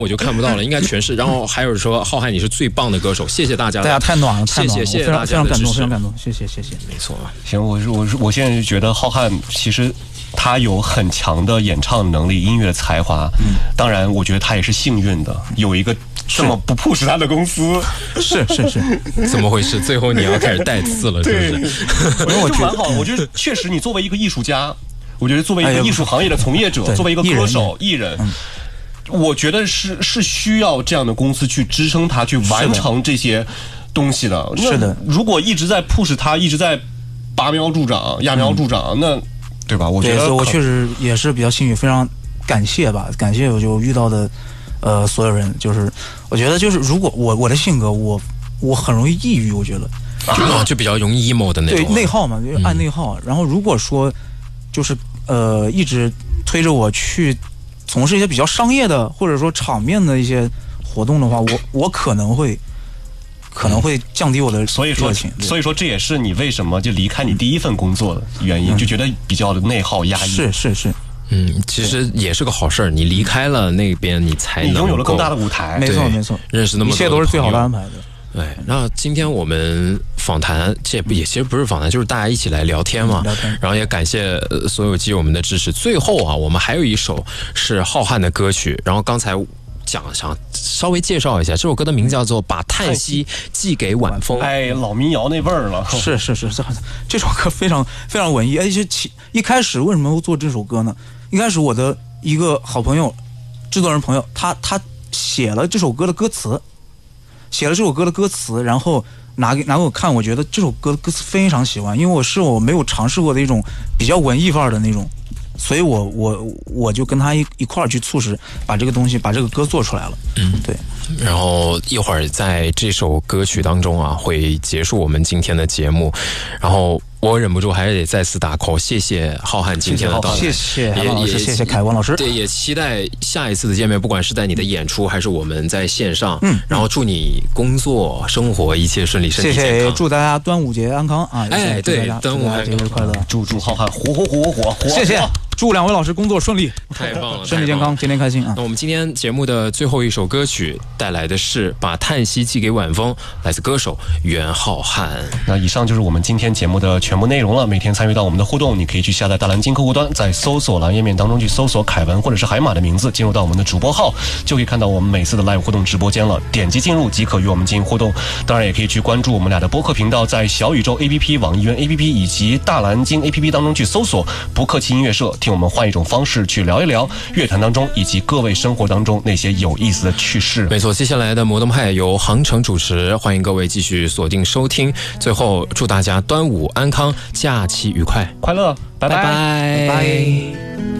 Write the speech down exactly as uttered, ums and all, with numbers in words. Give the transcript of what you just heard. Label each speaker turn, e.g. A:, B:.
A: 我就看不到了，应该全是。然后还有说浩瀚你是最棒的歌手，谢谢大家，
B: 大家太暖了，太暖了，
A: 谢谢谢谢大家的支持，
B: 非常感动，非常感动，谢谢谢谢。
A: 没错，
C: 行，我我我现在就觉得浩瀚其实他有很强的演唱能力、音乐的才华，嗯，当然我觉得他也是幸运的，有一个这么不 push 他的公司，
B: 是是是，
A: 怎么回事？最后你要开始带刺了，是不是？
C: 我觉得就蛮好，我觉得确实你作为一个艺术家，我觉得作为一个艺术行业的从业者，作为一个歌手、艺人。我觉得是是需要这样的公司去支撑他去完成这些东西的。
B: 是的，
C: 如果一直在 push 他，一直在拔苗助长、揠苗助长，嗯、那对吧？我觉得
B: 我确实也是比较幸运，非常感谢吧，感谢我就遇到的呃所有人。就是我觉得就是如果我我的性格，我我很容易抑郁，我觉得
A: 啊就比较容易 emo 的那种，
B: 对内耗嘛，就是按内耗。嗯、然后如果说就是呃一直推着我去从事一些比较商业的或者说场面的一些活动的话，我我可能会可能会降低我的热情。
C: 所以说，所以说这也是你为什么就离开你第一份工作的原因，嗯、就觉得比较的内耗压抑。
B: 是是是，
A: 嗯，其实也是个好事儿。你离开了那边，你才能
C: 你拥有了更大的舞台。
B: 没错没错，
A: 认识那么多，
B: 一切都是最好的安排的。
A: 对，那今天我们访谈，这也其实不是访谈，就是大家一起来聊天嘛。
B: 聊天。
A: 然后也感谢所有基友们的支持。最后啊，我们还有一首是浩瀚的歌曲，然后刚才讲想稍微介绍一下，这首歌的名字叫做《把叹息寄给晚风》。
C: 哎，老民谣那味儿了。
B: 是是是，这这首歌非常非常文艺。而且起一开始为什么会做这首歌呢？一开始我的一个好朋友，制作人朋友，他他写了这首歌的歌词。写了这首歌的歌词，然后拿给拿给我看，我觉得这首歌的歌词非常喜欢，因为我是我没有尝试过的一种比较文艺范儿的那种，所以我我我就跟他一一块儿去促使把这个东西把这个歌做出来了。嗯，对。
A: 然后一会儿在这首歌曲当中啊，会结束我们今天的节目，然后我忍不住还是得再次打 call， 谢谢浩瀚今天的到来，
B: 谢谢海王老师，谢谢凯文老师。
A: 对，也期待下一次的见面，不管是在你的演出还是我们在线上。嗯，然后祝你工作生活一切顺利，身体健康。
B: 谢谢，祝大家端午节安康啊！
A: 哎，对，端午
B: 节日快乐，
C: 祝祝浩瀚火火火火火！
B: 谢谢，祝两位老师工作顺利，
A: 太棒了，
B: 身体健康，天天开心啊！
A: 那我们今天节目的最后一首歌曲带来的是《把叹息寄给晚风》，来自歌手袁浩瀚。
C: 那以上就是我们今天节目的全部内容了。每天参与到我们的互动，你可以去下载大蓝鲸客户端，在搜索栏页面当中去搜索凯文或者是海马的名字，进入到我们的主播号，就可以看到我们每次的 live 互动直播间了。点击进入即可与我们进行互动。当然也可以去关注我们俩的播客频道，在小宇宙 A P P、网易云 A P P 以及大蓝鲸 A P P 当中去搜索不客气音乐社，听我们换一种方式去聊一聊乐坛当中以及各位生活当中那些有意思的趣事。
A: 没错，接下来的摩登派由航程主持，欢迎各位继续锁定收听。最后祝大家端午安康，假期愉快，
C: 快乐，拜拜
B: 拜拜。